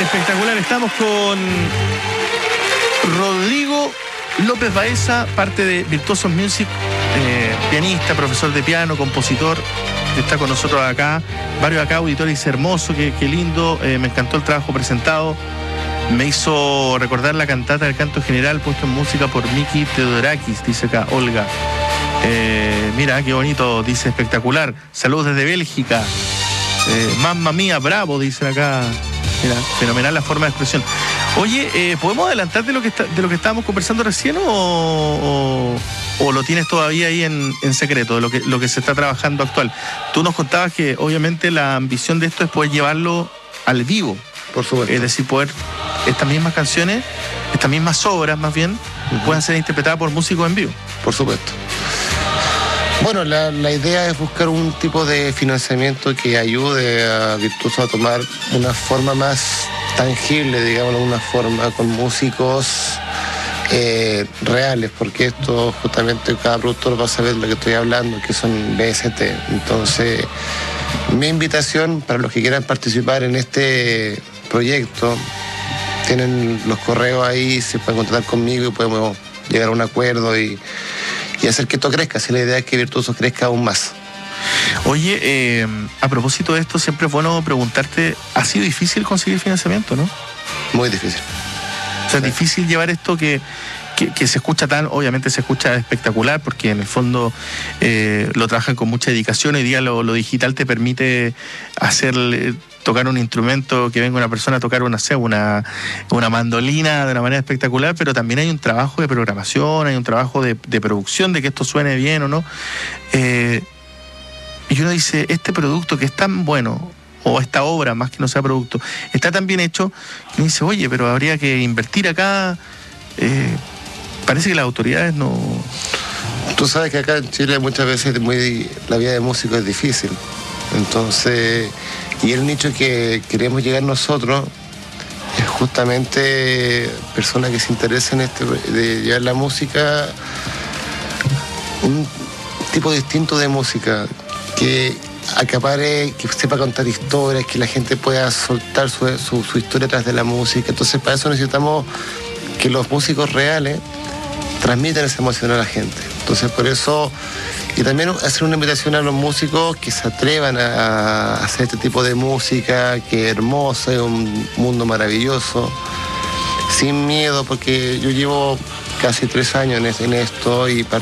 Espectacular, estamos con Rodrigo López Baeza, parte de Virtuosos Music, pianista, profesor de piano, compositor, que está con nosotros acá. Varios acá, auditores, dice hermoso, qué lindo, me encantó el trabajo presentado. Me hizo recordar la cantata del canto general puesto en música por Miki Teodorakis, dice acá Olga. Mira, qué bonito, dice espectacular. Saludos desde Bélgica. Mamma mía, bravo, dicen acá. Mira, fenomenal la forma de expresión. Oye, ¿podemos adelantar de lo que estábamos conversando recién o lo tienes todavía ahí en secreto, de lo que se está trabajando actual? Tú nos contabas que obviamente la ambición de esto es poder llevarlo al vivo. Por supuesto. Es decir, poder estas mismas canciones, estas mismas obras más bien, puedan ser interpretadas por músicos en vivo. Por supuesto. Bueno, la idea es buscar un tipo de financiamiento que ayude a Virtuosos a tomar una forma más tangible, digamos, una forma con músicos reales, porque esto justamente cada productor va a saber de lo que estoy hablando, que son BST. Entonces, mi invitación para los que quieran participar en este proyecto, tienen los correos ahí, se pueden contactar conmigo y podemos llegar a un acuerdo y hacer que esto crezca. Si la idea es que Virtuosos crezca aún más. Oye, a propósito de esto, siempre es bueno preguntarte, ¿ha sido difícil conseguir financiamiento, no? Muy difícil. O sea, es difícil llevar esto que se escucha obviamente se escucha espectacular, porque en el fondo lo trabajan con mucha dedicación. Hoy día lo digital te permite tocar un instrumento, que venga una persona a tocar una mandolina de una manera espectacular, pero también hay un trabajo de programación, hay un trabajo de producción, de que esto suene bien o no. Y uno dice, este producto que es tan bueno, o esta obra, más que no sea producto, está tan bien hecho, y uno dice, oye, pero habría que invertir acá. Parece que las autoridades no... Tú sabes que acá en Chile muchas veces la vida de músico es difícil. Entonces, y el nicho que queremos llegar nosotros es justamente personas que se interesan de llevar la música, un tipo distinto de música, que acapare, que sepa contar historias, que la gente pueda soltar su historia atrás de la música. Entonces, para eso necesitamos que los músicos reales transmitan esa emoción a la gente. Entonces, por eso, y también hacer una invitación a los músicos que se atrevan a hacer este tipo de música, que es hermosa, es un mundo maravilloso, sin miedo, porque yo llevo casi 3 años en esto y